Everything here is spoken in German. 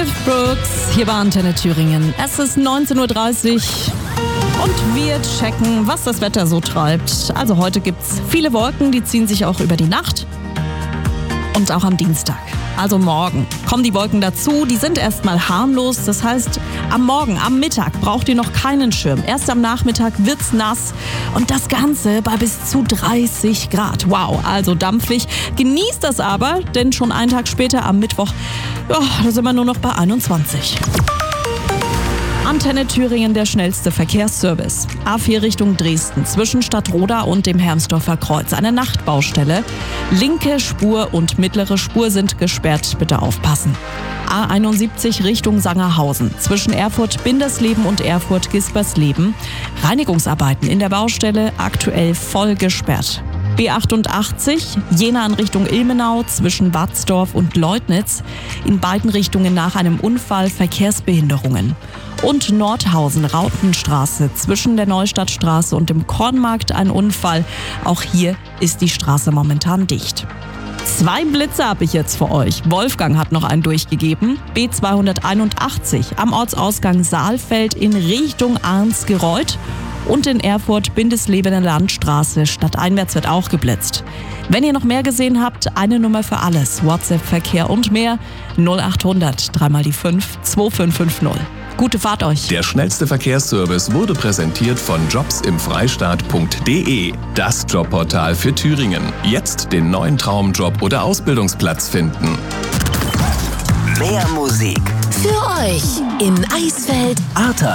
Gareth Brooks hier bei Antenne Thüringen. Es ist 19.30 Uhr und wir checken, was das Wetter so treibt. Also heute gibt's viele Wolken, die ziehen sich auch über die Nacht und auch am Dienstag. Also morgen kommen die Wolken dazu, die sind erstmal harmlos. Das heißt, am Morgen, am Mittag braucht ihr noch keinen Schirm. Erst am Nachmittag wird's nass und das Ganze bei bis zu 30 Grad. Wow, also dampfig. Genießt das aber, denn schon einen Tag später am Mittwoch, da sind wir nur noch bei 21. Antenne Thüringen, der schnellste Verkehrsservice. A4 Richtung Dresden, zwischen Stadtroda und dem Hermsdorfer Kreuz. Eine Nachtbaustelle. Linke Spur und mittlere Spur sind gesperrt. Bitte aufpassen. A71 Richtung Sangerhausen, zwischen Erfurt-Bindersleben und Erfurt-Gispersleben. Reinigungsarbeiten in der Baustelle, aktuell voll gesperrt. B88 Jena in Richtung Ilmenau, zwischen Watzdorf und Leutnitz. In beiden Richtungen nach einem Unfall Verkehrsbehinderungen. Und Nordhausen-Rautenstraße, zwischen der Neustadtstraße und dem Kornmarkt ein Unfall. Auch hier ist die Straße momentan dicht. 2 Blitze habe ich jetzt für euch. Wolfgang hat noch einen durchgegeben. B281 am Ortsausgang Saalfeld in Richtung Arnsgereuth. Und in Erfurt Bindeslebener Landstraße stadteinwärts wird auch geblitzt. Wenn ihr noch mehr gesehen habt, eine Nummer für alles. WhatsApp-Verkehr und mehr 0800 3 die 5 2550. Gute Fahrt euch. Der schnellste Verkehrsservice wurde präsentiert von jobsimfreistaat.de. Das Jobportal für Thüringen. Jetzt den neuen Traumjob oder Ausbildungsplatz finden. Mehr Musik Für euch in Eisfeld, Arta